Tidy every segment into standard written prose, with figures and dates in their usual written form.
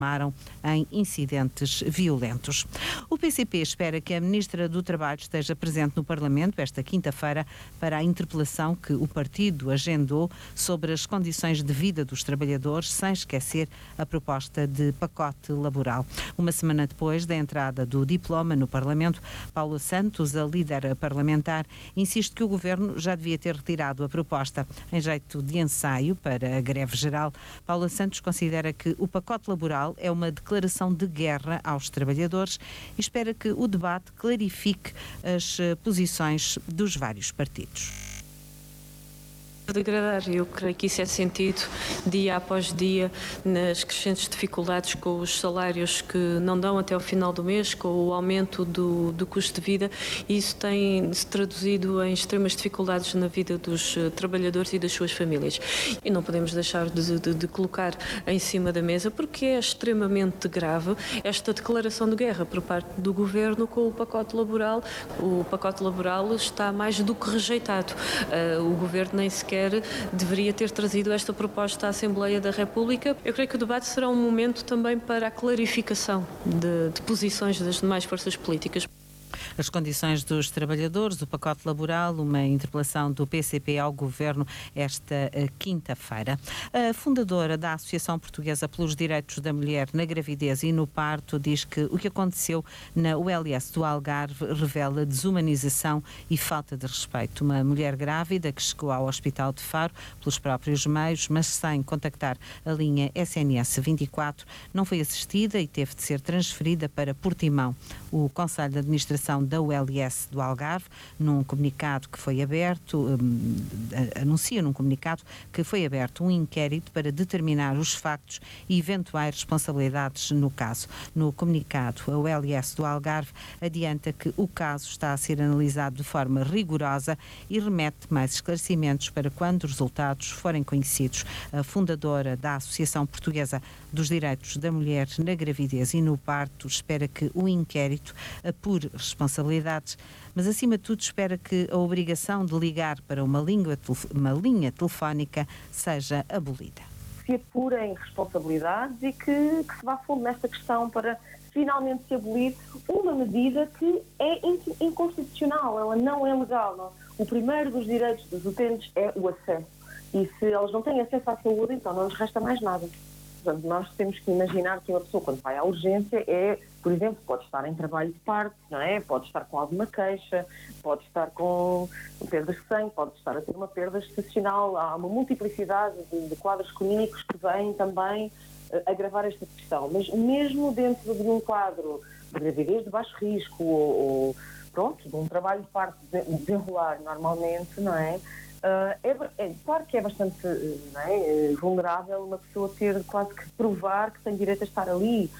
em incidentes violentos. O PCP espera que a Ministra do Trabalho esteja presente no Parlamento esta quinta-feira para a interpelação que o partido agendou sobre as condições de vida dos trabalhadores, sem esquecer a proposta de pacote laboral. Uma semana depois da entrada do diploma no Parlamento, Paula Santos, a líder parlamentar, insiste que o Governo já devia ter retirado a proposta. Em jeito de ensaio para a greve geral, Paula Santos considera que o pacote laboral é uma declaração de guerra aos trabalhadores e espera que o debate clarifique as posições dos vários partidos. Degradar. Eu creio que isso é sentido dia após dia nas crescentes dificuldades com os salários que não dão até ao final do mês, com o aumento do custo de vida, e isso tem-se traduzido em extremas dificuldades na vida dos trabalhadores e das suas famílias. E não podemos deixar de colocar em cima da mesa, porque é extremamente grave esta declaração de guerra por parte do Governo com o pacote laboral. O pacote laboral está mais do que rejeitado. O Governo nem sequer deveria ter trazido esta proposta à Assembleia da República. Eu creio que o debate será um momento também para a clarificação de posições das demais forças políticas. As condições dos trabalhadores, o pacote laboral, uma interpelação do PCP ao Governo esta quinta-feira. A fundadora da Associação Portuguesa pelos Direitos da Mulher na Gravidez e no Parto diz que o que aconteceu na ULS do Algarve revela desumanização e falta de respeito. Uma mulher grávida que chegou ao Hospital de Faro pelos próprios meios, mas sem contactar a linha SNS 24, não foi assistida e teve de ser transferida para Portimão. O Conselho de Administração da ULS do Algarve, num comunicado que foi aberto, anuncia num comunicado que foi aberto um inquérito para determinar os factos e eventuais responsabilidades no caso. No comunicado, a ULS do Algarve adianta que o caso está a ser analisado de forma rigorosa e remete mais esclarecimentos para quando os resultados forem conhecidos. A fundadora da Associação Portuguesa dos Direitos da Mulher na Gravidez e no Parto espera que o inquérito apure responsabilidades, mas acima de tudo espera que a obrigação de ligar para uma linha telefónica seja abolida. Se apurem responsabilidades e que se vá fundo nesta questão para finalmente se abolir uma medida que é inconstitucional, ela não é legal. Não? O primeiro dos direitos dos utentes é o acesso. E se eles não têm acesso à saúde, então não lhes resta mais nada. Portanto, nós temos que imaginar que uma pessoa, quando vai à urgência, por exemplo, pode estar em trabalho de parto, não é? Pode estar com alguma queixa, pode estar com perdas de sangue, pode estar a ter uma perda gestacional. Há uma multiplicidade de quadros clínicos que vêm também agravar esta questão. Mas mesmo dentro de um quadro de gravidez de baixo risco ou de um trabalho de parto desenrolar normalmente, não é? Claro que é bastante vulnerável uma pessoa ter quase que provar que tem direito a estar ali.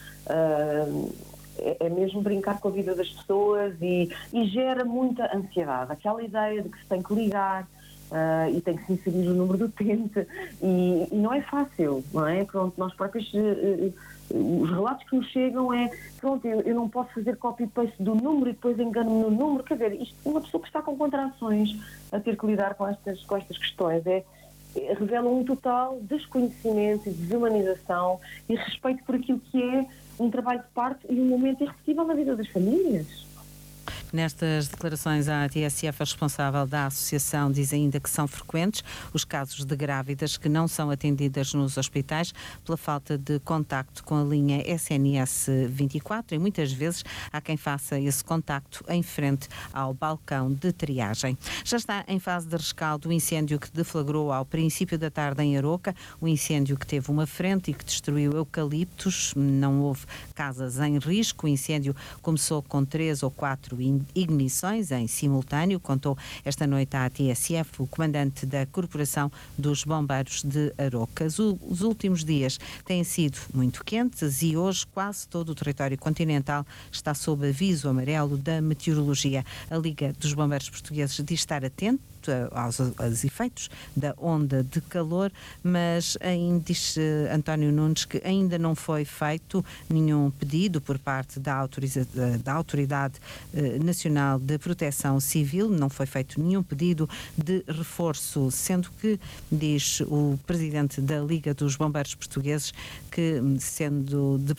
É mesmo brincar com a vida das pessoas e gera muita ansiedade. Aquela ideia de que se tem que ligar e tem que se inserir o número do utente e não é fácil, não é? Pronto, nós próprios, os relatos que nos chegam eu não posso fazer copy-paste do número e depois engano-me no número. Quer dizer, isto, uma pessoa que está com contrações a ter que lidar com estas questões revela um total desconhecimento e desumanização e respeito por aquilo que é um trabalho de parto e um momento irrepetível na vida das famílias. Nestas declarações, a TSF, a responsável da associação, diz ainda que são frequentes os casos de grávidas que não são atendidas nos hospitais pela falta de contacto com a linha SNS 24 e muitas vezes há quem faça esse contacto em frente ao balcão de triagem. Já está em fase de rescaldo o incêndio que deflagrou ao princípio da tarde em Aroca, o incêndio que teve uma frente e que destruiu eucaliptos. Não houve casas em risco. O incêndio começou com 3 ou 4 ignições em simultâneo, contou esta noite à TSF o comandante da Corporação dos Bombeiros de Aroca. Os últimos dias têm sido muito quentes e hoje quase todo o território continental está sob aviso amarelo da meteorologia. A Liga dos Bombeiros Portugueses diz estar atento aos efeitos da onda de calor, mas ainda diz António Nunes que ainda não foi feito nenhum pedido por parte da Autoridade Nacional de Proteção Civil, não foi feito nenhum pedido de reforço, sendo que, diz o presidente da Liga dos Bombeiros Portugueses, que sendo de